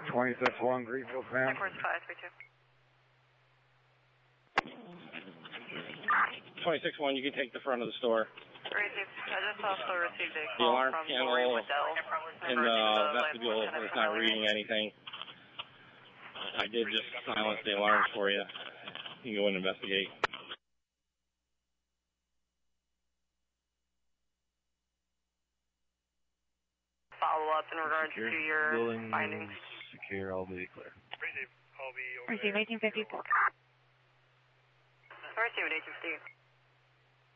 26-1, Greenfield Sam. Airport's 532. 26-1, you can take the front of the store. Received. I just also received a The call alarm from panel Lori Waddell in the vestibule is not reading anything. I did just silence the alarms for you. You can go and investigate. Follow up in regards to your findings. Secure, I'll be clear. Receive 1854. Receive 1850.